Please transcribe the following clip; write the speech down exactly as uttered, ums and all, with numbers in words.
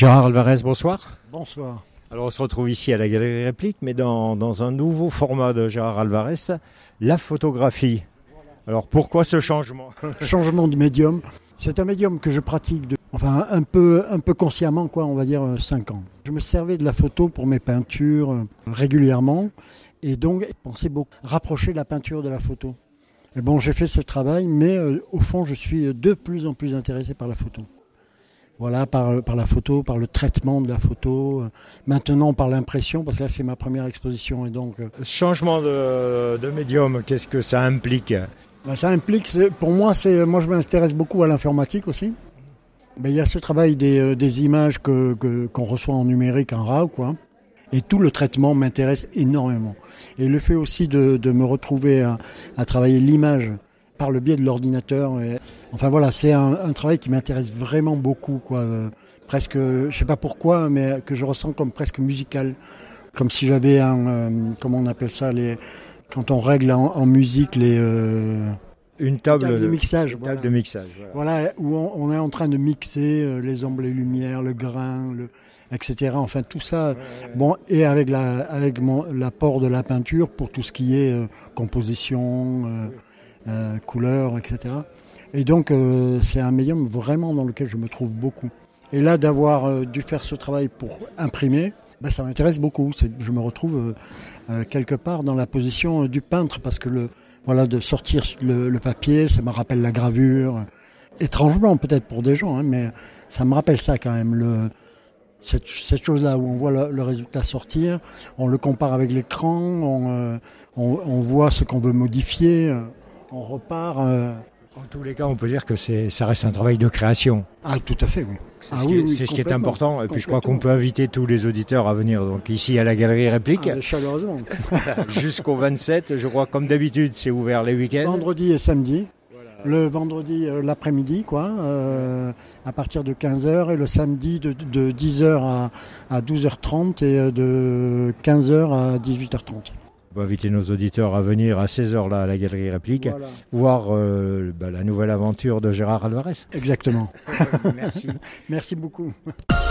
Gérard Alvarez, bonsoir. Bonsoir. Alors on se retrouve ici à la Galerie Réplique, mais dans, dans un nouveau format de Gérard Alvarez, la photographie. Alors pourquoi ce changement ? Changement de médium. C'est un médium que je pratique, de, enfin un peu, un peu consciemment, quoi, on va dire cinq ans. Je me servais de la photo pour mes peintures euh, régulièrement, et donc je pensais beaucoup rapprocher la peinture de la photo. Et bon, j'ai fait ce travail, mais euh, au fond, je suis de plus en plus intéressé par la photo. Voilà, par, par la photo, par le traitement de la photo, euh, maintenant par l'impression, parce que là c'est ma première exposition. Et donc, euh, Changement de, de médium, qu'est-ce que ça implique ? ben, ça implique, c'est, pour moi, c'est, moi je m'intéresse beaucoup à l'informatique aussi. Ben, il y a ce travail des, euh, des images que, que, qu'on reçoit en numérique, en RAW, quoi. Et tout le traitement m'intéresse énormément. Et le fait aussi de, de me retrouver à, à travailler l'image par le biais de l'ordinateur. Et, enfin voilà, c'est un, un travail qui m'intéresse vraiment beaucoup, quoi. Euh, presque, je sais pas pourquoi, mais que je ressens comme presque musical, comme si j'avais un, euh, comment on appelle ça, les, quand on règle en, en musique les euh, Une table, table de de mixage, une voilà. table de mixage. Voilà. Voilà, où on, on est en train de mixer euh, les ombres, les lumières, le grain, le, et cetera. Enfin tout ça, ouais, ouais. Bon, et avec la, avec mon, l'apport de la peinture pour tout ce qui est euh, composition. Euh, Euh, couleurs, et cetera. Et donc, euh, c'est un médium vraiment dans lequel je me trouve beaucoup. Et là, d'avoir euh, dû faire ce travail pour imprimer, ben, ça m'intéresse beaucoup. C'est, je me retrouve euh, euh, quelque part dans la position euh, du peintre, parce que le, voilà, de sortir le, le papier, ça me rappelle la gravure. Étrangement, peut-être pour des gens, hein, mais ça me rappelle ça quand même. Le, cette, cette chose-là où on voit le, le résultat sortir, on le compare avec l'écran, on, euh, on, on voit ce qu'on veut modifier. Euh, On repart. Euh... En tous les cas, on peut dire que c'est, ça reste un travail de création. Ah, tout à fait, oui. C'est, ah, ce, qui oui, est, oui, c'est ce qui est important. Et puis, je crois qu'on peut inviter tous les auditeurs à venir donc ici à la Galerie Réplique. Ah, chaleureusement. Jusqu'au vingt-sept. Je crois, comme d'habitude, c'est ouvert les week-ends. Vendredi et samedi. Voilà. Le vendredi, euh, l'après-midi, quoi, euh, à partir de quinze heures. Et le samedi, de, de dix heures à, à douze heures trente et de quinze heures à dix-huit heures trente. On va inviter nos auditeurs à venir à seize heures là à la Galerie Réplique, voilà. voir euh, bah, la nouvelle aventure de Gérard Alvarez. Exactement. Merci. Merci beaucoup.